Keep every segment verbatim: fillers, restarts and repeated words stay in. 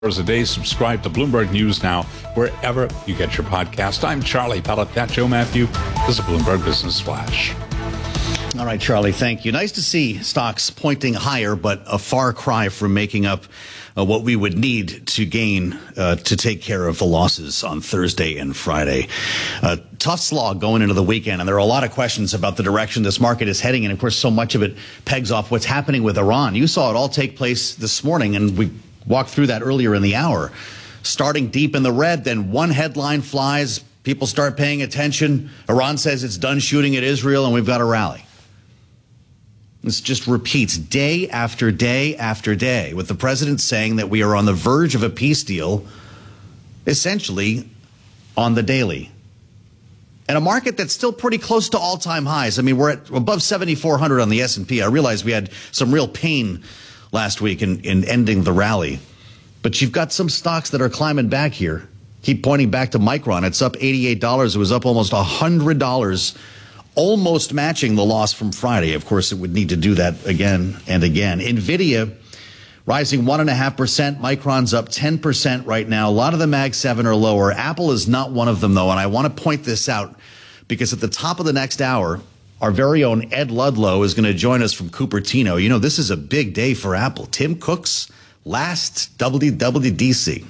a day. Subscribe to Bloomberg News Now wherever you get your podcast. I'm Charlie Pellet. That's Joe Matthew. This is a Bloomberg Business Flash. All right, Charlie, thank you. Nice to see stocks pointing higher, but a far cry from making up uh, what we would need to gain uh, to take care of the losses on Thursday and Friday. Uh, tough slog going into the weekend, and there are a lot of questions about the direction this market is heading, and of course, so much of it pegs off what's happening with Iran. You saw it all take place this morning, and we walked through that earlier in the hour. Starting deep in the red, then one headline flies, people start paying attention. Iran says it's done shooting at Israel, and we've got a rally. This just repeats day after day after day, with the president saying that we are on the verge of a peace deal, essentially on the daily. And a market that's still pretty close to all-time highs. I mean, we're at above seventy-four hundred on the S and P. I realize we had some real pain last week in, in ending the rally. But you've got some stocks that are climbing back here. Keep pointing back to Micron. It's up eighty-eight dollars. It was up almost one hundred dollars, almost matching the loss from Friday. Of course, it would need to do that again and again. NVIDIA rising one point five percent. Micron's up ten percent right now. A lot of the Mag seven are lower. Apple is not one of them, though, and I want to point this out because at the top of the next hour, our very own Ed Ludlow is going to join us from Cupertino. You know, this is a big day for Apple. Tim Cook's last W W D C.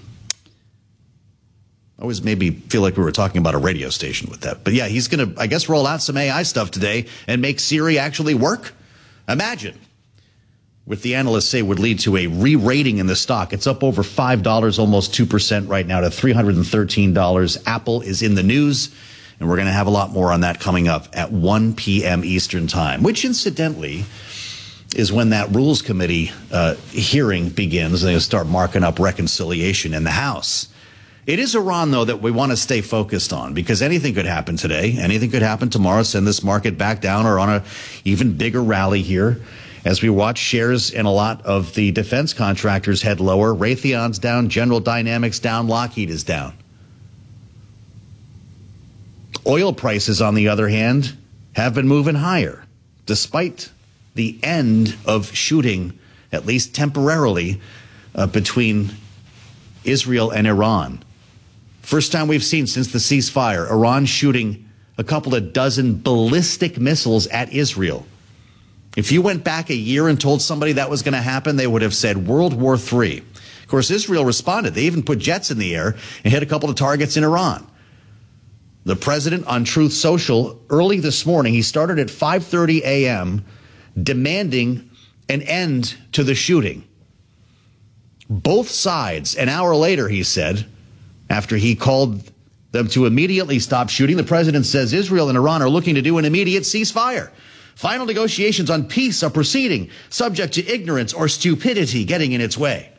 Always made me feel like we were talking about a radio station with that. But yeah, he's going to, I guess, roll out some A I stuff today and make Siri actually work. Imagine, with the analysts say, would lead to a re-rating in the stock. It's up over five dollars, almost two percent right now to three hundred thirteen dollars. Apple is in the news, and we're going to have a lot more on that coming up at one p.m. Eastern time, which incidentally is when that Rules Committee uh, hearing begins. They'll start marking up reconciliation in the House. It is Iran, though, that we want to stay focused on, because anything could happen today. Anything could happen tomorrow, send this market back down or on a even bigger rally here as we watch shares in a lot of the defense contractors head lower. Raytheon's down, General Dynamics down, Lockheed is down. Oil prices, on the other hand, have been moving higher, despite the end of shooting, at least temporarily, uh, between Israel and Iran. First time we've seen since the ceasefire, Iran shooting a couple of dozen ballistic missiles at Israel. If you went back a year and told somebody that was going to happen, they would have said World War Three. Of course, Israel responded. They even put jets in the air and hit a couple of targets in Iran. The president on Truth Social early this morning, he started at five thirty a.m. demanding an end to the shooting. Both sides, an hour later, he said, after he called them to immediately stop shooting, the president says Israel and Iran are looking to do an immediate ceasefire. Final negotiations on peace are proceeding, subject to ignorance or stupidity getting in its way.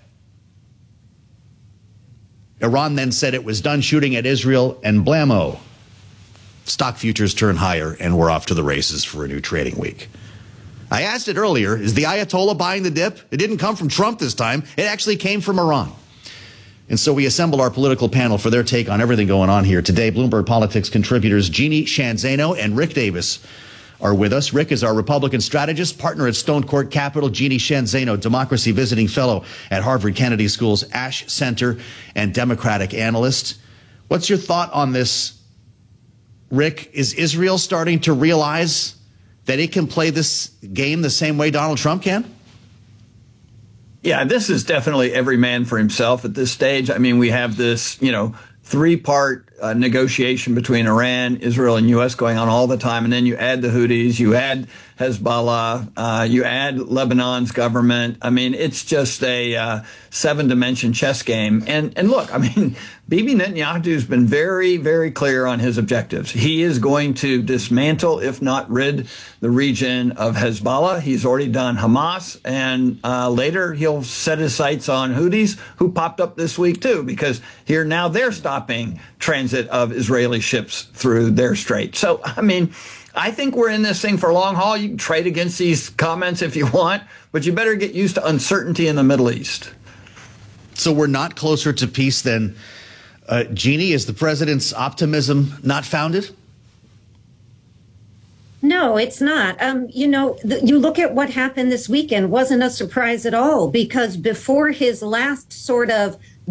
Iran then said it was done shooting at Israel, and blammo. Stock futures turn higher, and we're off to the races for a new trading week. I asked it earlier, is the Ayatollah buying the dip? It didn't come from Trump this time. It actually came from Iran. And so we assembled our political panel for their take on everything going on here. Today, Bloomberg Politics contributors Jeannie Sheehan Zaino and Rick Davis are with us. Rick is our Republican strategist, partner at Stone Court Capital. Jeannie Sheehan Zaino, Democracy Visiting Fellow at Harvard Kennedy School's Ash Center and Democratic analyst. What's your thought on this, Rick? Is Israel starting to realize that it can play this game the same way Donald Trump can? Yeah, this is definitely every man for himself at this stage. I mean, we have this, you know, three-part uh, negotiation between Iran, Israel, and U S going on all the time. And then you add the Houthis, you add Hezbollah, uh, you add Lebanon's government. I mean, it's just a uh, seven-dimension chess game. And and look, I mean, Bibi Netanyahu's been very, very clear on his objectives. He is going to dismantle, if not rid, the region of Hezbollah. He's already done Hamas, and uh, later he'll set his sights on Houthis, who popped up this week too, because here now they're stopping transit of Israeli ships through their strait. So, I mean, I think we're in this thing for a long haul. You can trade against these comments if you want, but you better get used to uncertainty in the Middle East. So we're not closer to peace than uh, Jeannie? Is the president's optimism not founded? No, it's not. Um, you know, th- you look at what happened this weekend, wasn't a surprise at all, because before his last sort of